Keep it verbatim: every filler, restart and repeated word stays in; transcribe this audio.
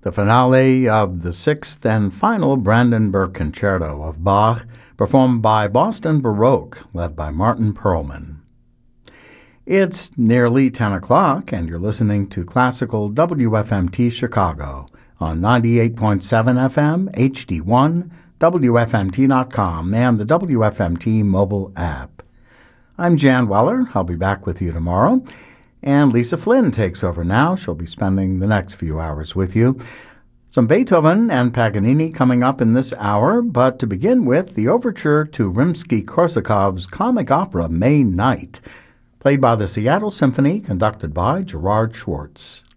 the finale of the sixth and final Brandenburg Concerto of Bach, performed by Boston Baroque, led by Martin Perlman. It's nearly ten o'clock, and you're listening to Classical W F M T Chicago on ninety-eight point seven F M, H D one, W F M T dot com, and the W F M T mobile app. I'm Jan Weller. I'll be back with you tomorrow. And Lisa Flynn takes over now. She'll be spending the next few hours with you. Some Beethoven and Paganini coming up in this hour, but to begin with, the overture to Rimsky-Korsakov's comic opera May Night, played by the Seattle Symphony, conducted by Gerard Schwartz.